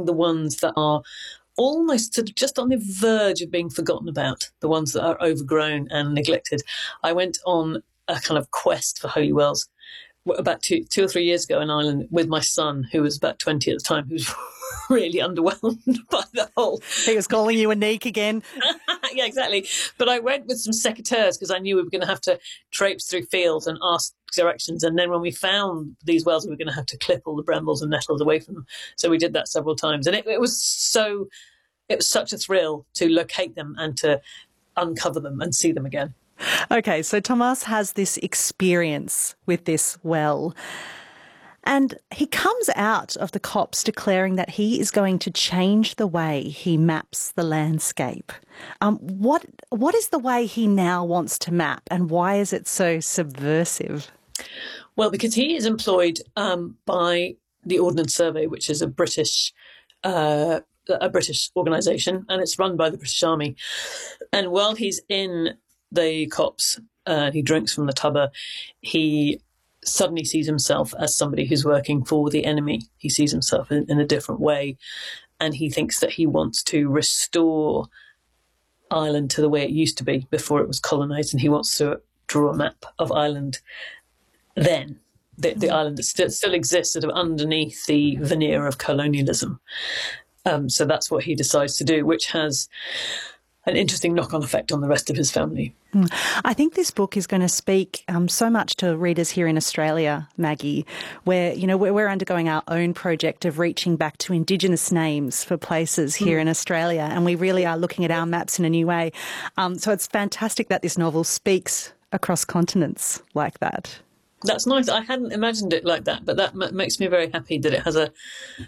the ones that are almost sort of just on the verge of being forgotten about, the ones that are overgrown and neglected. I went on a kind of quest for holy wells about two or 3 years ago in Ireland with my son, who was about 20 at the time, who was really underwhelmed by the whole. He was calling you a neek again. Yeah, exactly. But I went with some secateurs because I knew we were going to have to traipse through fields and ask directions. And then when we found these wells, we were going to have to clip all the brambles and nettles away from them. So we did that several times. And it was such a thrill to locate them and to uncover them and see them again. Okay, so Tomás has this experience with this well, and he comes out of the copse declaring that he is going to change the way he maps the landscape. What is the way he now wants to map, and why is it so subversive? Well, because he is employed by the Ordnance Survey, which is a British organisation, and it's run by the British Army. And while he's in the copse, he drinks from the tubber, he suddenly sees himself as somebody who's working for the enemy. He sees himself in a different way, and he thinks that he wants to restore Ireland to the way it used to be before it was colonised, and he wants to draw a map of Ireland then, the Ireland that still exists sort of underneath the veneer of colonialism. So that's what he decides to do, which has an interesting knock-on effect on the rest of his family. I think this book is going to speak so much to readers here in Australia, Maggie, where, you know, we're undergoing our own project of reaching back to Indigenous names for places here in Australia, and we really are looking at our maps in a new way. So it's fantastic that this novel speaks across continents like that. That's nice. I hadn't imagined it like that, but that makes me very happy that it has a...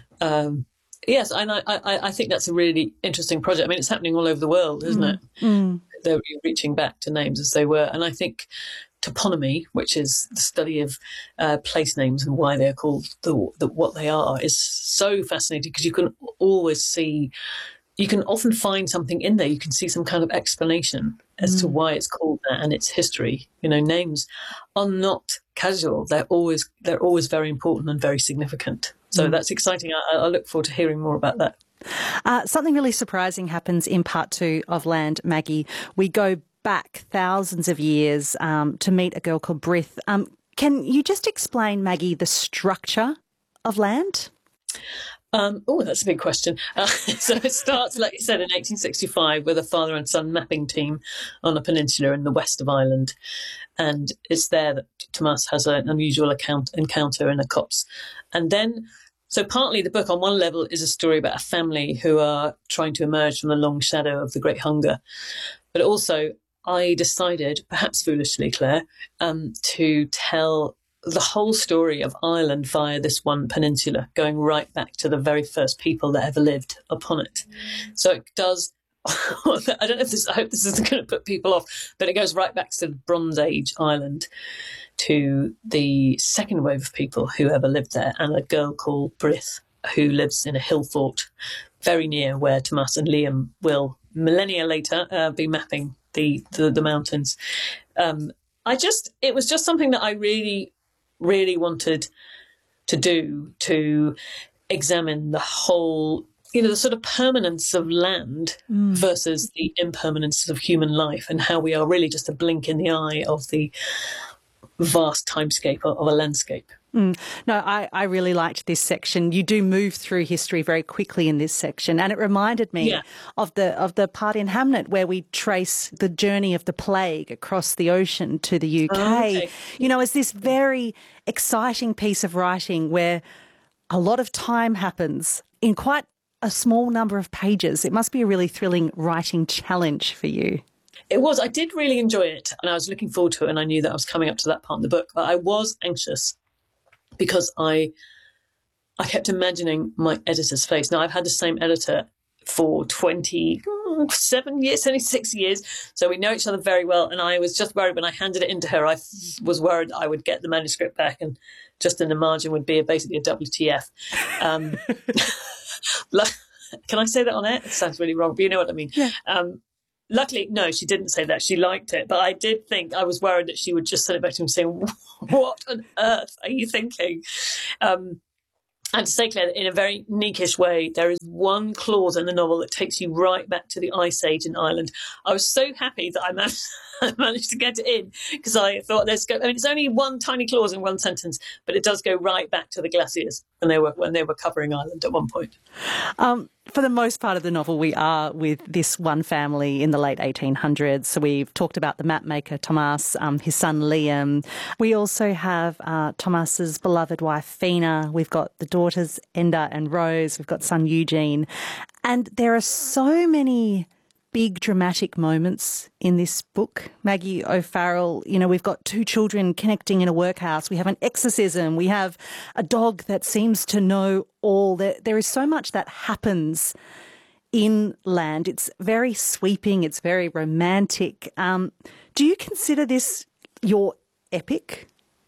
Yes, and I think that's a really interesting project. I mean, it's happening all over the world, isn't it? They're reaching back to names as they were. And I think toponymy, which is the study of place names and why they're called what they are, is so fascinating because you can always see, you can often find something in there. You can see some kind of explanation as to why it's called that and its history. You know, names are not casual. They're always very important and very significant. So that's exciting. I look forward to hearing more about that. Something really surprising happens in part 2 of Land, Maggie. We go back thousands of years to meet a girl called Bryth. Can you just explain, Maggie, the structure of Land? That's a big question. So it starts, like you said, in 1865 with a father and son mapping team on a peninsula in the west of Ireland. And it's there that Tomás has an unusual encounter in a copse. And then, so partly the book on one level is a story about a family who are trying to emerge from the long shadow of the Great Hunger. But also I decided, perhaps foolishly, Claire, to tell the whole story of Ireland via this one peninsula, going right back to the very first people that ever lived upon it. So it does, I don't know if I hope this isn't going to put people off, but it goes right back to the Bronze Age Ireland, to the second wave of people who ever lived there, and a girl called Bryth, who lives in a hill fort very near where Tomás and Liam will, millennia later, be mapping the mountains. It was just something that I really, really wanted to do, to examine the whole, the sort of permanence of land versus the impermanence of human life, and how we are really just a blink in the eye of the vast timescape of a landscape. No, I really liked this section. You do move through history very quickly in this section, and it reminded me of the part in Hamnet where we trace the journey of the plague across the ocean to the UK. Oh, okay. It's this very exciting piece of writing where a lot of time happens in quite a small number of pages. It must be a really thrilling writing challenge for you. It was. I did really enjoy it, and I was looking forward to it, and I knew that I was coming up to that part in the book. But I was anxious because I kept imagining my editor's face. Now, I've had the same editor for 27 years, 26 years, so we know each other very well, and I was just worried when I handed it in to her, I was worried I would get the manuscript back and just in the margin would be basically a WTF. Can I say that on air? It sounds really wrong, but you know what I mean. Yeah. Luckily, no, she didn't say that. She liked it. But I did think, I was worried that she would just send it back to him saying, what on earth are you thinking? And to say, Claire, that in a very neakish way, there is one clause in the novel that takes you right back to the Ice Age in Ireland. I was so happy that I managed to get it in, because I thought it's only one tiny clause in one sentence, but it does go right back to the glaciers when they were covering Ireland at one point. For the most part of the novel, we are with this one family in the late 1800s. So we've talked about the map maker, Thomas, his son, Liam. We also have Thomas's beloved wife, Fina. We've got the daughters, Enda and Rose. We've got son, Eugene. And there are so many big dramatic moments in this book. Maggie O'Farrell, we've got two children connecting in a workhouse. We have an exorcism. We have a dog that seems to know all. There is so much that happens inland. It's very sweeping. It's very romantic. Do you consider this your epic?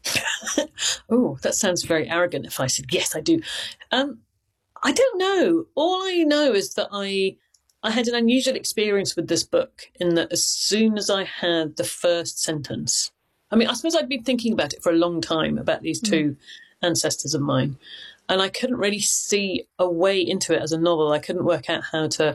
Oh, that sounds very arrogant if I said yes, I do. I don't know. All I know is that I had an unusual experience with this book in that as soon as I had the first sentence, I suppose I'd been thinking about it for a long time, about these two ancestors of mine, and I couldn't really see a way into it as a novel. I couldn't work out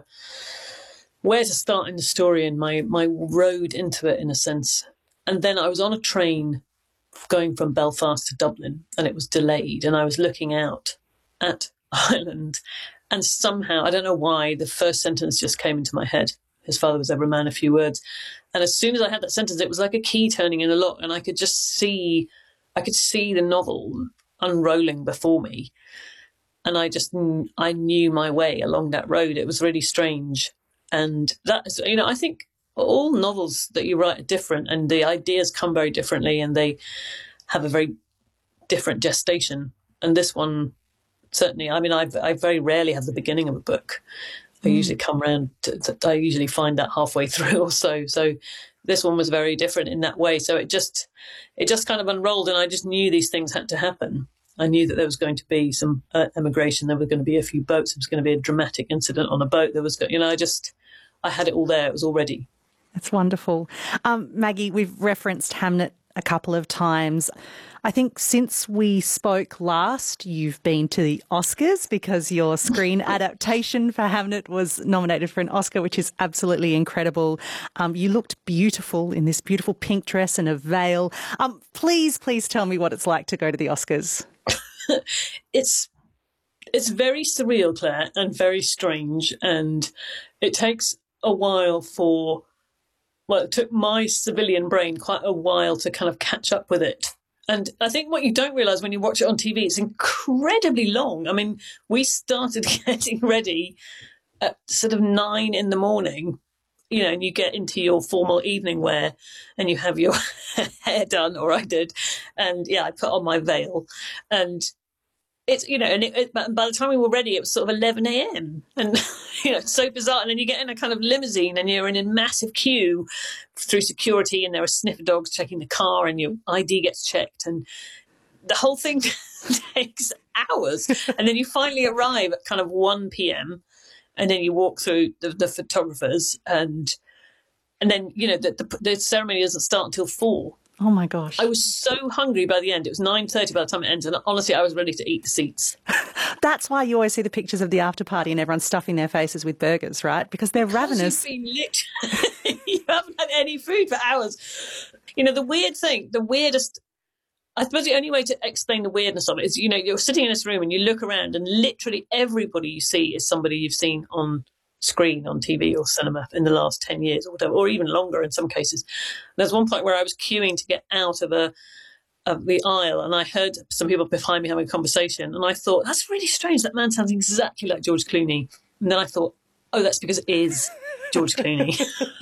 where to start in the story and my road into it, in a sense. And then I was on a train going from Belfast to Dublin, and it was delayed, and I was looking out at Ireland. And somehow, I don't know why, the first sentence just came into my head. His father was ever a man of few words. And as soon as I had that sentence, it was like a key turning in a lock, and I could see the novel unrolling before me. And I knew my way along that road. It was really strange. And that is, I think all novels that you write are different, and the ideas come very differently, and they have a very different gestation. And this one, certainly, I very rarely have the beginning of a book. I usually come around I usually find that halfway through or so. So this one was very different in that way. So it just kind of unrolled, and I just knew these things had to happen. I knew that there was going to be some emigration. There were going to be a few boats. There was going to be a dramatic incident on a boat. There was, I had it all there. It was all ready. That's wonderful. Maggie, we've referenced Hamnet a couple of times. I think since we spoke last, you've been to the Oscars because your screen adaptation for Hamnet was nominated for an Oscar, which is absolutely incredible. You looked beautiful in this beautiful pink dress and a veil. Please tell me what it's like to go to the Oscars. It's very surreal, Claire, and very strange. And it takes a while it took my civilian brain quite a while to kind of catch up with it. And I think what you don't realise when you watch it on TV, it's incredibly long. We started getting ready at sort of 9 a.m, and you get into your formal evening wear and you have your hair done, or I did. And I put on my veil. And it's, by the time we were ready, it was sort of 11 a.m. And, it's so bizarre. And then you get in a kind of limousine and you're in a massive queue through security, and there are sniffer dogs checking the car, and your ID gets checked. And the whole thing takes hours. And then you finally arrive at kind of 1 p.m. And then you walk through the photographers, and then, the ceremony doesn't start until 4. Oh, my gosh. I was so hungry by the end. It was 9:30 by the time it ended. And honestly, I was ready to eat the seats. That's why you always see the pictures of the after party and everyone stuffing their faces with burgers, right? Because they're ravenous. You haven't had any food for hours. The weirdest, I suppose the only way to explain the weirdness of it is, you're sitting in this room and you look around and literally everybody you see is somebody you've seen on screen, on TV or cinema in the last 10 years or whatever, or even longer in some cases. There's one point where I was queuing to get out of the aisle, and I heard some people behind me having a conversation, and I thought, that's really strange. That man sounds exactly like George Clooney. And then I thought, oh, that's because it is George Clooney.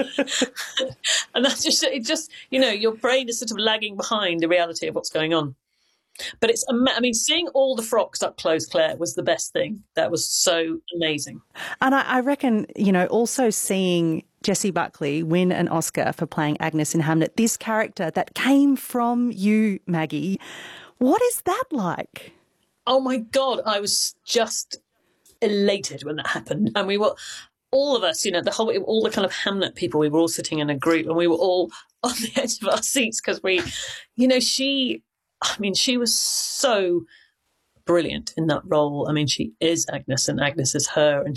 And that's just, your brain is sort of lagging behind the reality of what's going on. But seeing all the frocks up close, Claire, was the best thing. That was so amazing. And I reckon, also seeing Jessie Buckley win an Oscar for playing Agnes in Hamnet, this character that came from you, Maggie, what is that like? Oh, my God. I was just elated when that happened. And we were, all of us, all the kind of Hamnet people, we were all sitting in a group, and we were all on the edge of our seats because she was so brilliant in that role. I mean, she is Agnes and Agnes is her, and